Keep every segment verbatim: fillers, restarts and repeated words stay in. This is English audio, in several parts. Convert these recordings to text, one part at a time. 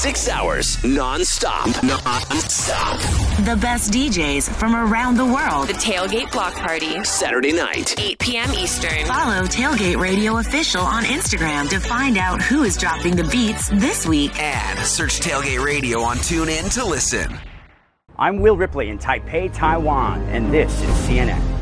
Six hours non-stop. Non-stop. The best D Js from around the world. The Tailgate Block Party. Saturday night. eight p.m. Eastern. Follow Tailgate Radio Official on Instagram to find out who is dropping the beats this week. And search Tailgate Radio on TuneIn to listen. I'm Will Ripley in Taipei, Taiwan, and this is C N N.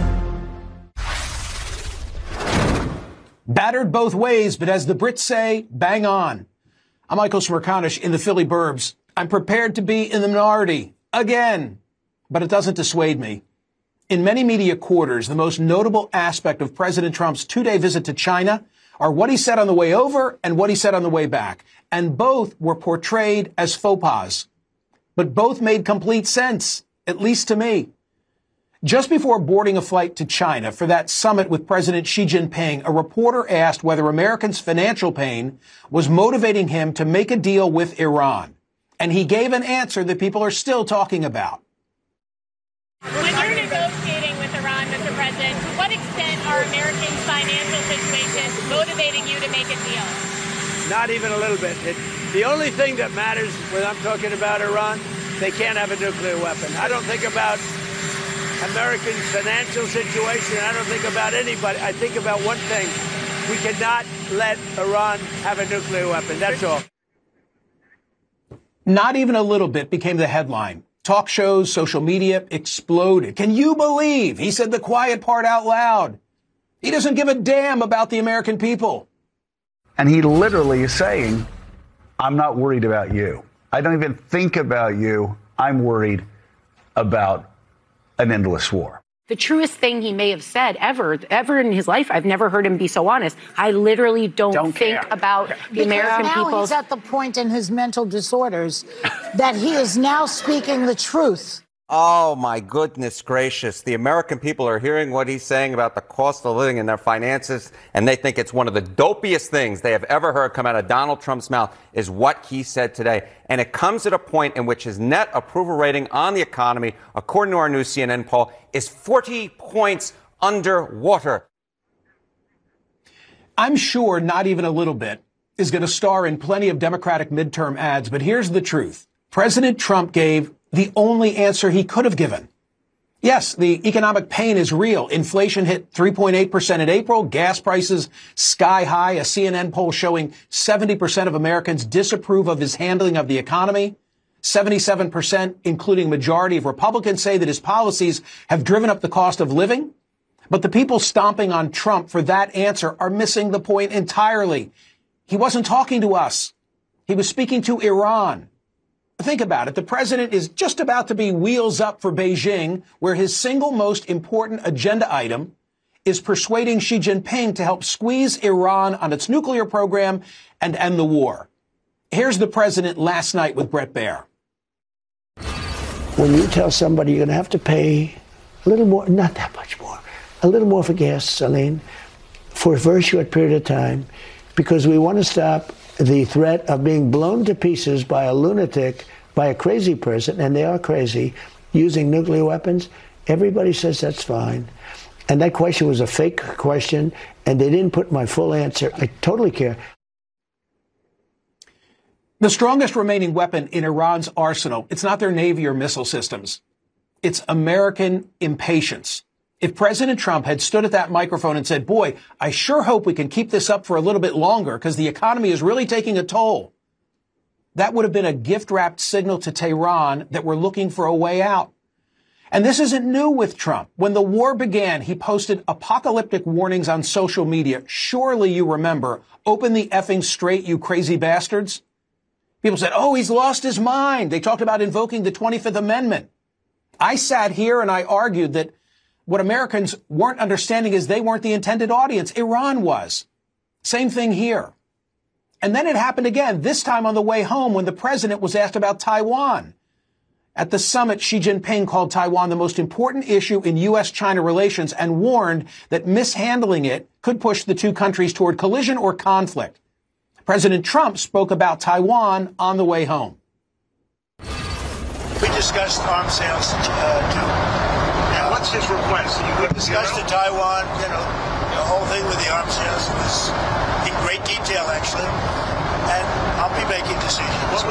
Battered both ways, but as the Brits say, bang on. I'm Michael Smerconish in the Philly Burbs. I'm prepared to be in the minority again, but it doesn't dissuade me. In many media quarters, the most notable aspect of President Trump's two-day visit to China are what he said on the way over and what he said on the way back. And both were portrayed as faux pas. But both made complete sense, at least to me. Just before boarding a flight to China for that summit with President Xi Jinping, a reporter asked whether Americans' financial pain was motivating him to make a deal with Iran. And he gave an answer that people are still talking about. When you're negotiating with Iran, Mister President, to what extent are Americans' financial situations motivating you to make a deal? Not even a little bit. It, the only thing that matters when I'm talking about Iran, they can't have a nuclear weapon. I don't think about Americans' financial situation. I don't think about anybody. I think about one thing. We cannot let Iran have a nuclear weapon. That's all. Not even a little bit became the headline. Talk shows, social media exploded. Can you believe he said the quiet part out loud? He doesn't give a damn about the American people. And he literally is saying, I'm not worried about you. I don't even think about you. I'm worried about an endless war. The truest thing he may have said ever, ever in his life, I've never heard him be so honest. I literally don't, don't think care. about the because American now people. He's at the point in his mental disorders that he is now speaking the truth. Oh, my goodness gracious. The American people are hearing what he's saying about the cost of living and their finances, and they think it's one of the dopiest things they have ever heard come out of Donald Trump's mouth is what he said today. And it comes at a point in which his net approval rating on the economy, according to our new C N N poll, is forty points underwater. I'm sure not even a little bit is going to star in plenty of Democratic midterm ads, but here's the truth. President Trump gave the only answer he could have given. Yes, the economic pain is real. Inflation hit three point eight percent in April. Gas prices sky high. A C N N poll showing seventy percent of Americans disapprove of his handling of the economy. seventy-seven percent, including majority of Republicans, say that his policies have driven up the cost of living. But the people stomping on Trump for that answer are missing the point entirely. He wasn't talking to us. He was speaking to Iran. Think about it. The president is just about to be wheels up for Beijing, where his single most important agenda item is persuading Xi Jinping to help squeeze Iran on its nuclear program and end the war. Here's the president last night with Bret Baier. When you tell somebody you're going to have to pay a little more, not that much more, a little more for gasoline for a very short period of time, because we want to stop the threat of being blown to pieces by a lunatic, by a crazy person, and they are crazy, using nuclear weapons, everybody says that's fine. And that question was a fake question, and they didn't put my full answer. I totally care. The strongest remaining weapon in Iran's arsenal, it's not their Navy or missile systems. It's American impatience. If President Trump had stood at that microphone and said, boy, I sure hope we can keep this up for a little bit longer because the economy is really taking a toll, that would have been a gift-wrapped signal to Tehran that we're looking for a way out. And this isn't new with Trump. When the war began, he posted apocalyptic warnings on social media. Surely you remember, open the effing straight, you crazy bastards. People said, oh, he's lost his mind. They talked about invoking the twenty-fifth Amendment. I sat here and I argued that what Americans weren't understanding is they weren't the intended audience. Iran was. Same thing here. And then it happened again, this time on the way home when the president was asked about Taiwan. At the summit, Xi Jinping called Taiwan the most important issue in U S China relations and warned that mishandling it could push the two countries toward collision or conflict. President Trump spoke about Taiwan on the way home. We discussed arms sales, uh, too. And what's his request? We discussed the Taiwan, you know, the whole thing with the arms sales. It was in great detail, actually. And I'll be making decisions.